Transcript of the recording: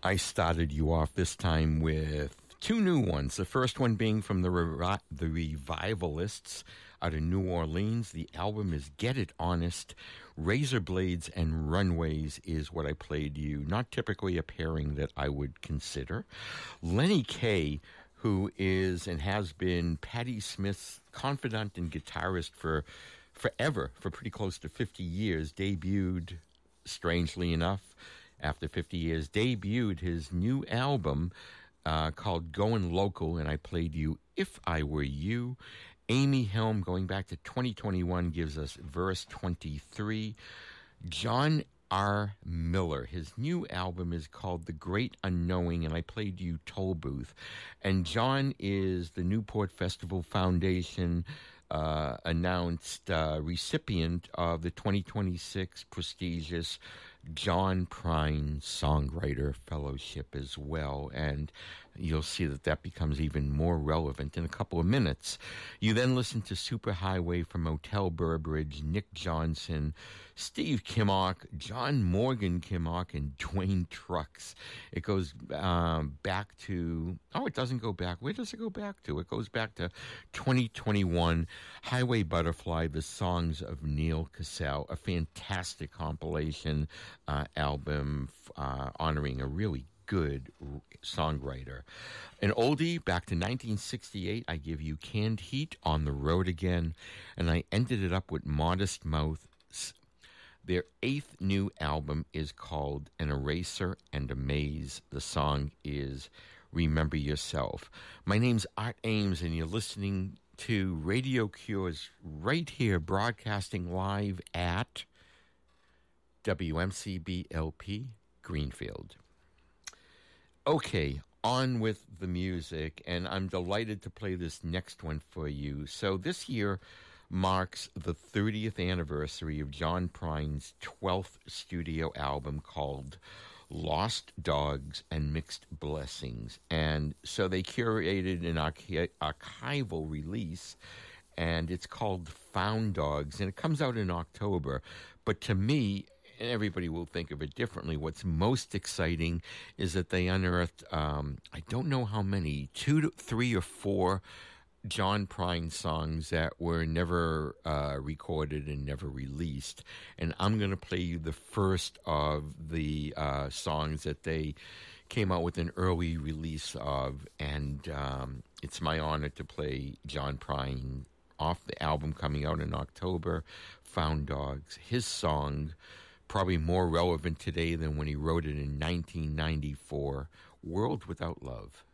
I started you off this time with two new ones. The first one being from the Revivalists out of New Orleans. The album is Get It Honest. Razor Blades and Runways is what I played you. Not typically a pairing that I would consider. Lenny Kaye, who is and has been Patti Smith's confidant and guitarist for forever, for pretty close to 50 years, debuted, strangely enough, after 50 years, debuted his new album called Going Local, and I played you If I Were You. Amy Helm, going back to 2021, gives us verse 23. John R. Miller, his new album is called The Great Unknowing, and I played you Toll Booth. And John is the Newport Festival Foundation announced recipient of the 2026 prestigious John Prine Songwriter Fellowship as well, and you'll see that becomes even more relevant in a couple of minutes. You then listen to Superhighway from Motel Burbridge, Nick Johnson, Steve Kimmock, John Morgan Kimmock, and Dwayne Trucks. It goes back to, it doesn't go back. Where does it go back to? It goes back to 2021. Highway Butterfly, The Songs of Neil Cassell, a fantastic compilation album honoring a really good songwriter. An oldie, back to 1968, I give you Canned Heat, On the Road Again, and I ended it up with Modest Mouth. Their 8th new album is called An Eraser and a Maze. The song is Remember Yourself. My name's Art Ames, and you're listening to Radio Cures right here, broadcasting live at WMCBLP Greenfield. Okay, on with the music, and I'm delighted to play this next one for you. So this year marks the 30th anniversary of John Prine's 12th studio album called Lost Dogs and Mixed Blessings. And so they curated an archival release, and it's called Found Dogs, and it comes out in October. But to me, and everybody will think of it differently, what's most exciting is that they unearthed, I don't know how many, 2 to 3 or 4 John Prine songs that were never recorded and never released. And I'm going to play you the first of the songs that they came out with an early release of. And it's my honor to play John Prine off the album coming out in October, Found Dogs. His song, probably more relevant today than when he wrote it in 1994, World Without Love.